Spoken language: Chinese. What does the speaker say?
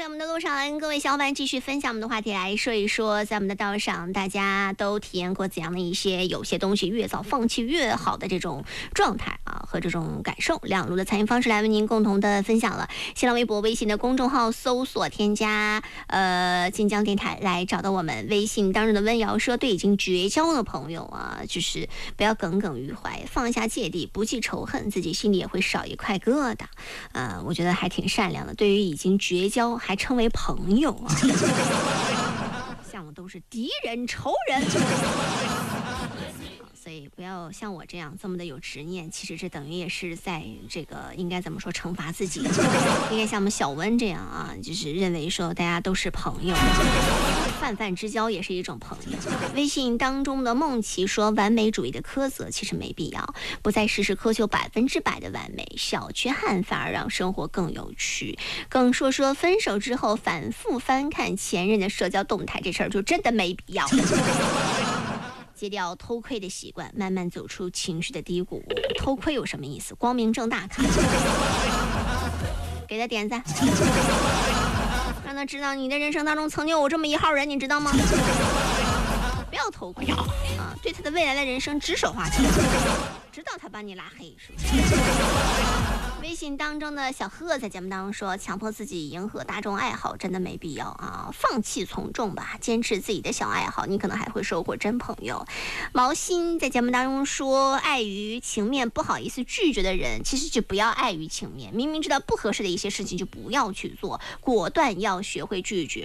我们的路上，跟各位小伙伴继续分享我们的话题，来说一说，在我们的道上，大家都体验过怎样的一些有些东西越早放弃越好的这种状态啊和这种感受。两路的参与方式来为您共同的分享了。新浪微博、微信的公众号搜索添加晋江电台来找到我们。微信当中的温瑶说，对已经绝交的朋友啊，就是不要耿耿于怀，放下芥蒂，不计仇恨，自己心里也会少一块疙瘩。我觉得还挺善良的。对于已经绝交还称为朋友啊，像我都是敌人仇人。所以不要像我这样这么的有执念，其实这等于也是在这个应该怎么说惩罚自己。应该像我们小温这样啊，就是认为说大家都是朋友，泛泛之交也是一种朋友。微信当中的梦琪说，完美主义的苛责其实没必要，不再时时苛求100%的完美，小缺憾反而让生活更有趣。更说分手之后反复翻看前任的社交动态，这事儿就真的没必要。戒掉偷窥的习惯，慢慢走出情绪的低谷。偷窥有什么意思？光明正大看，给他点赞，让他知道你的人生当中曾经有这么一号人，你知道吗？不要偷窥啊，对他的未来的人生指手画脚，直到他把你拉黑，是不是？微信当中的小贺在节目当中说，强迫自己迎合大众爱好真的没必要啊，放弃从众吧，坚持自己的小爱好，你可能还会收获真朋友。毛心在节目当中说，碍于情面不好意思拒绝的人，其实就不要碍于情面，明明知道不合适的一些事情就不要去做，果断要学会拒绝。